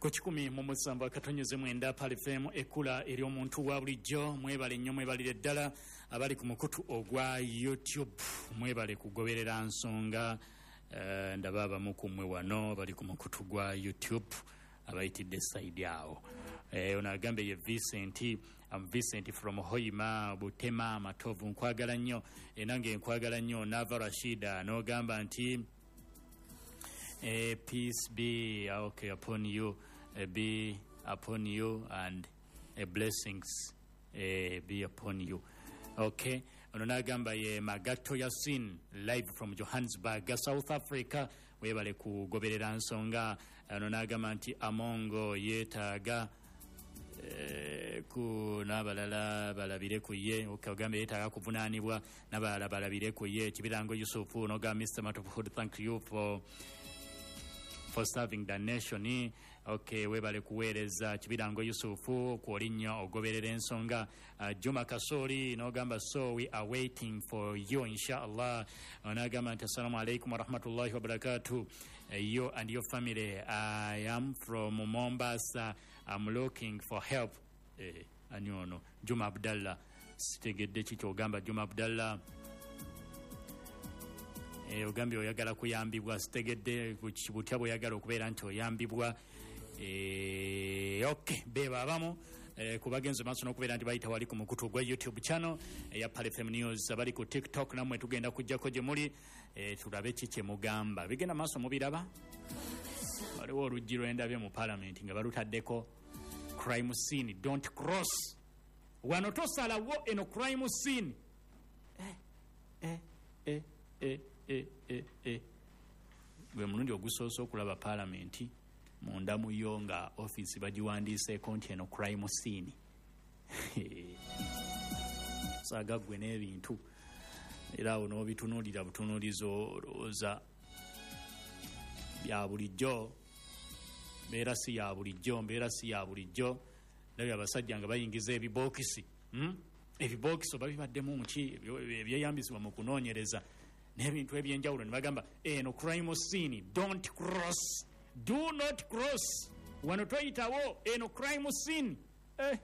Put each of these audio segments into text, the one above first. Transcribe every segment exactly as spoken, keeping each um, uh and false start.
ku kikumi mu musanvu akatonyeze mwenda Pal F M ekula eri omuntu wa bulijjo mwebale nnyo mwebalire ddala abali ku mukutu ogwa YouTube mwebale kugoberera nsonga uh, ndaba abamu ku mmwe wano bali ku mukutu gwa YouTube abayitidde side awo eh onagambe ye Vincent am Vincent from Hoima Butema Matovu nkwagala nnyo enange nkwagala nnyo Nava Rashida no gamba nti eh peace be okay upon you uh, be upon you and a blessings uh, be upon you. Okay, onagamba ye Magato Yasin live from Johannesburg, South Africa. Webale ku goberera nsonga onagamba nti amongo yetaga eh, ku nabalala balabire ku ye okagambe yetaga kuvunanibwa nabalala balabire ku ye Kibirango Yusufu noga Mister Matofud, thank you for for serving the nation. Okay, webale kuweereza Kibirango Yusufu kuolinnya ogoberera ensonga. uh, Juma Kasori nogamba so we are waiting for you inshallah. Onagamba nti assalamu alaikum wa rahmatullahi wa barakatuh. uh, you and your family. I am from Mombasa. I'm looking for help. eh, anyono Juma Abdallah sitegedde kiki ogamba Juma Abdallah eh ogambi oyagala kuyambibwa sitegedde kutya boyagala okubeera nti oyambibwa. eh okay beba abamu eh kubagenze maso nokubeera nti bayita wali ku mukutu gwa YouTube channel eh, ya Pal F M News abali ku TikTok namwe tugenda kujjako gye muli eh tulabe kiki mugamba bigenda maso mubiraba waliwo olujjiro endabye mu parliament nga balutaddeko crime scene don't cross wano tosalawo eno crime scene eh eh eh eh eh eh eh gwe mulundi ogusoosa okulaba parliament munda muyo nga office bagiwandiiseeko nti eno crime scene saga gwe n'ebintu era awo n'obitunuulira butunuulizo olowooza bya bulijjo mbeera si ya bulijjo mbeera si ya bulijjo nabyo abasajja nga bayingiza ebibookisi hmm? ebibookisi oba bibaddemu muki ebyeyambisibwa mu kunoonyereza n'ebintu ebyenjawulo ne bagamba eno crime scene don't cross, do not cross wano toyitawo eno crime scene. eh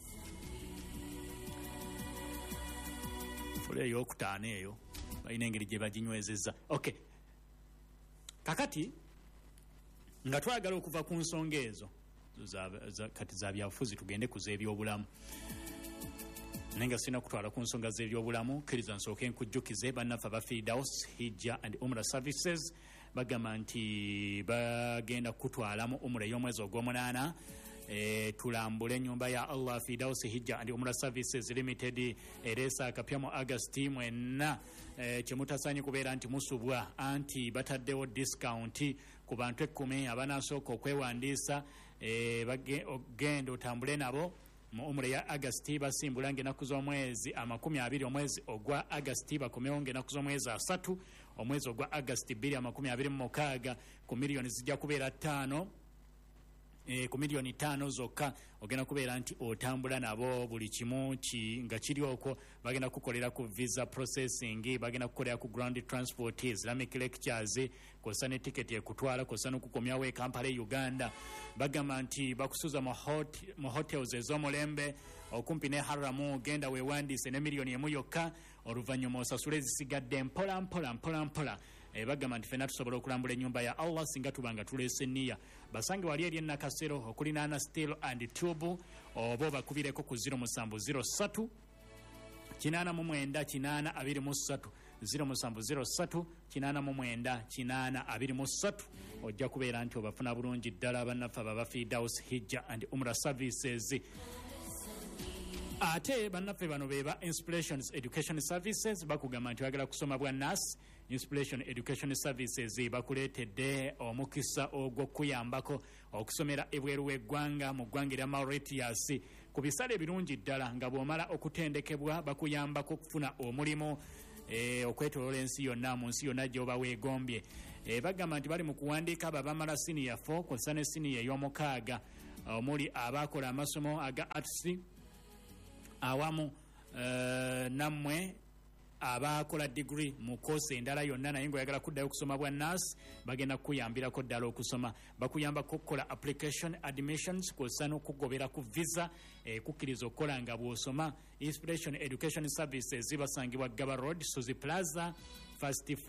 fule eyokutaano eyo balina engeri gye baginywezezza. Okay, kakati nga twagala okuva ku nsonga ezo za, za, kati za byabufuzi tugende ku z'ebyobulamu nenga sina kutwala ku nsonga z'ebyobulamu kkiriza nsooke nkujjukize bannaffe aba Firdaus Hijja and Umrah Services bagamba nti bagenda kutwalamu umra y'omwezi ogw'omunaana. E, tulambule ennyumba ya Allah Firdaus Hijja and Umrah Services Limited eresa akapya mu August mwenna. e, kyemutasaanye kubeera nti musubwa anti bataddewo discount ku bantu ekkumi abanasooka okwewandiisa e, bagenda otambule nabo mu umra ya August basimbula ng'ennaku z'omwezi amakumi abiri omwezi ogwa August bakomewo ng'ennaku z'omwezi asatu omwezi ogwa August bbiri amakumi abiri mu mukaaga ku miliyoni zijja kubeera ttaano. E, ku miliyoni ttaano zokka ogenda kubeera nti otambula nabo buli kimu ki nga kiri okwo bagenda kukolera ku visa processing bagenda kukolera ku ground transport Islamic lectures kosa ne ticket ekutwala kosa n'okukomyawo e Kampala e Uganda. Bagamba nti bakusuza mu hot, hotels ez'omulembe okumpi ne Haramu ogenda weewandiise ne miliyoni emu yokka oluvannyuma osasule zisigadde mpola mpola mpola mpola. E, bagamba nti fena tusobola okulambula ennyumba ya Allah singa tubanga tuleese nniya basange wali eri ennakasero okulinaana steel and tube oba bakubireko ku zero musanvu zero ssatu kinaana mu mwenda kinaana abiri mu ssatu zero musanvu zero ssatu kinaana mu mwenda kinaana abiri mu ssatu ojja kubeera nti obafuna bulungi ddala bannaffe aba Firdaus Hijja and Umrah Services. Ate bannaffe bano beba Inspirations Education Services bakugamba nti bagala kusoma bwa nurse. Inspiration Education Services bakuleetedde omukisa ogw'okuyambako okusomera ebweru w'eggwanga mu ggwanga erya Mauritius ku bisale ebirungi ddala nga bw'omala okutendekebwa bakuyambako okufuna omulimu e, okwetoloola ensi yonna mu nsi yonna gy'oba weegombye. E, bagamba nti bali mu kuwandiika abo abamala siniya four kw'ossa ne siniya ey'omukaaga omuli abaakola amasomo aga arts awamu uh, nammwe abakola degree mu course endala yonna naye ng'oyagala kuddayo okusoma bwa nurse bagenda kukuyambirako ddala okusoma bakuyambako okukola application admissions kw'ossa n'okugobera ku visa eh, kukkiriza okukola nga bw'osoma Inspiration Education Services zibasangibwa Gaba Road Suzy Plaza First